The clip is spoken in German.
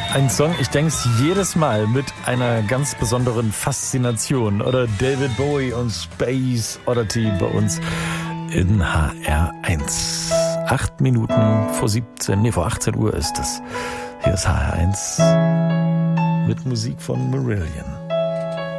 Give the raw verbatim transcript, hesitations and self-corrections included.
Ein Song, ich denke es jedes Mal mit einer ganz besonderen Faszination. Oder David Bowie und Space Oddity bei uns in H R eins. Acht Minuten vor siebzehn, nee, vor achtzehn Uhr ist es. Hier ist H R eins mit Musik von Marillion.